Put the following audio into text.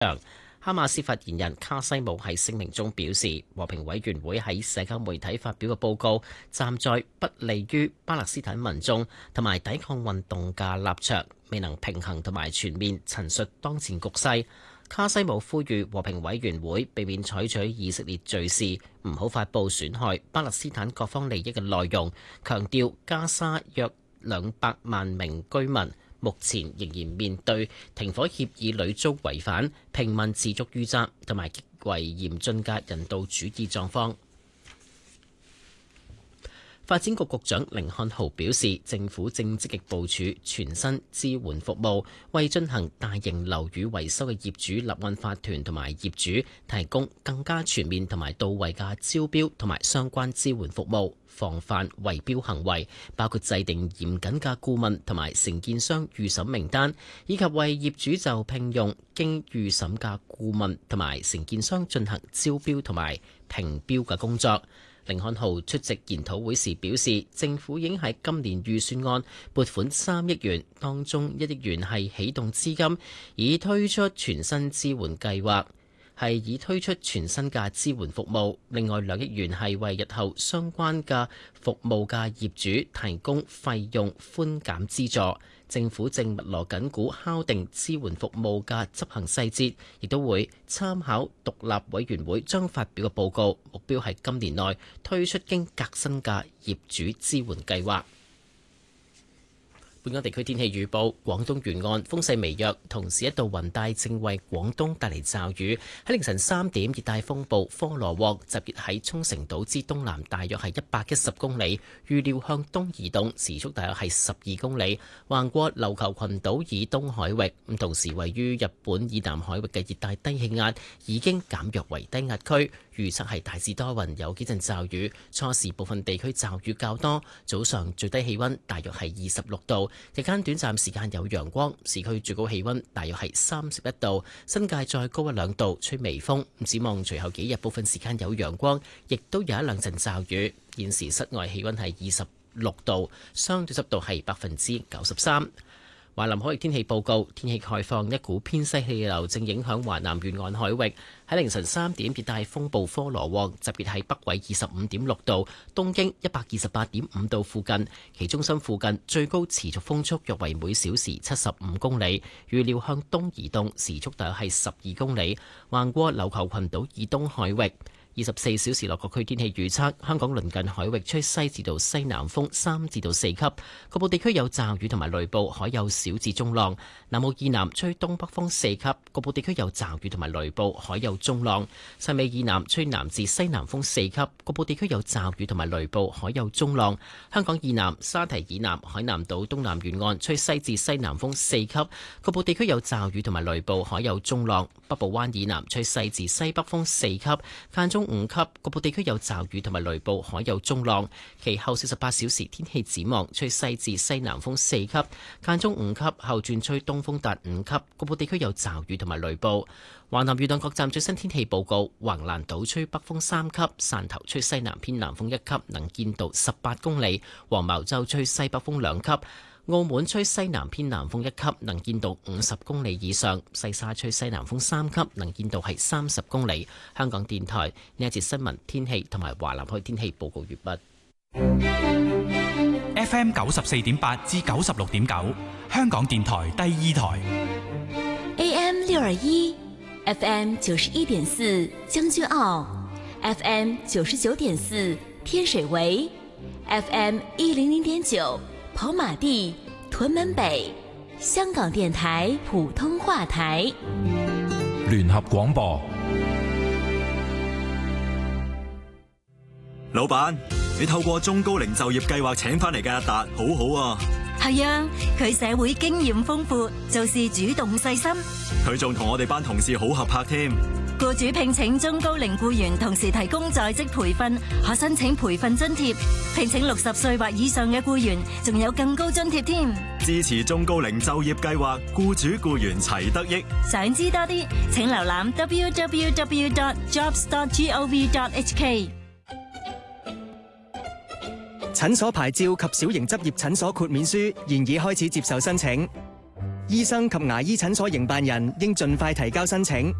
哈馬斯發言人卡西姆喺聲明中表示，和平委員會喺社交媒體發表嘅報告站在不利於巴勒斯坦民眾同埋抵抗運動嘅立場，未能平衡同埋全面陳述當前局勢。卡西姆呼籲和平委員會避免採取以色列敘事，唔好發布損害巴勒斯坦各方利益嘅內容，強調加沙約200萬名居民目前仍然面對停火協議屢遭違反、平民持續遇襲同埋極為嚴峻嘅人道主義狀況。發展局局長甯漢豪表示，政府正積極部署全新支援服務，為進行大型樓宇維修嘅業主立案法團同埋業主提供更加全面同埋到位嘅招標同埋相關支援服務，防範圍標行為，包括制定嚴謹嘅顧問同埋承建商預審名單，以及為業主就聘用經預審嘅顧問同埋承建商進行招標同埋評標嘅工作。甯漢豪出席研討會時表示，政府已經喺今年預算案撥款3億元，當中1億元係啟動資金，以推出全新支援計劃，係以推出全新嘅支援服務。另外2億元係為日後相關嘅服務嘅業主提供費用寬減資助。政府正密鑼緊鼓敲定支援服務嘅執行細節，亦都會參考獨立委員會將發表嘅報告，目標係今年內推出經革新嘅業主支援計劃。本港地區天氣預報，廣東沿岸風勢微弱，同時一道雲帶正為廣東帶嚟驟雨。喺凌晨3點，熱帶風暴科羅獲集結喺沖繩島之東南，大約係110公里，預料向東移動，時速大約係12公里，橫過琉球群島以東海域。咁同時位於日本以南海域嘅熱帶低氣壓已經減弱為低壓區。預測係大致多雲，有幾陣驟雨，初時部分地區驟雨較多。早上最低氣溫大約係26度，日間短暫時間有陽光。市區最高氣溫大約係31度，新界再高1-2度，吹微風。展望隨後幾日部分時間有陽光，亦都有1-2陣驟雨。現時室外氣溫係26度，相對濕度係93%。華南海域天氣報告，天氣概況，一股偏西氣流正影響華南沿岸海域。喺凌晨3點，熱帶風暴科羅獲集結喺北緯25.6度、東經128.5度附近，其中心附近最高持續風速約為每小時75公里，預料向東移動，時速大約係12公里，橫過琉球群島以東海域。24小時內各區天氣預測：香港鄰近海域吹西至到西南風3至到4級，局部地區有驟雨同埋雷暴，海有小至中浪。南澳以南吹東北風4級，局部地區有驟雨同埋雷暴，海有中浪。汕尾以南吹南至西南風4級，局部地區有驟雨同埋雷暴，海有中浪。香港以南、沙堤以南、海南島東南沿岸吹西至西南風4級，局部地區有驟雨同埋雷暴，海有中浪。北部灣以南吹西至西北風4級，間中5級，局部地區有驟雨同埋雷暴，海有中浪。其後48小時天氣展望，吹西至西南風4級，間中5級，後轉吹東風達5級，局部地區有驟雨同埋雷暴。華南沿岸各站最新天氣報告：橫瀾島吹北風3級，汕頭吹西南偏南風1級，能見度18公里；黃茅洲吹西北風2級。澳門吹西南偏南風1級，能見度50公里以上；西沙吹西南風3級，能見度係30公里。香港電台呢一節新聞天氣同埋華南海天氣報告完畢。 FM 94.8至96.9，香港電台第2台。 AM 621 FM 91.4將軍澳 FM 99.4天水圍 FM 100.9跑馬地、屯門北，香港電台普通話台。 聯合廣播。 老闆，你透過中高齡就業計劃請翻嚟嘅阿達，好好啊。 係啊，佢社會經驗豐富，做事主動細心。 佢仲同我哋班同事好合拍添。 僱主聘請中高齡僱員，同時提供在職培訓，可申請培訓津貼。聘請60歲或以上嘅僱員，仲有更高津貼添。 支持中高齡就業計劃，僱主僱員齊得益。 想知多啲，請瀏覽 www.jobs.gov.hk。 診所牌照及小型執業診所豁免書現已開始接受申請。 醫生及牙醫診所營辦人應盡快提交申請。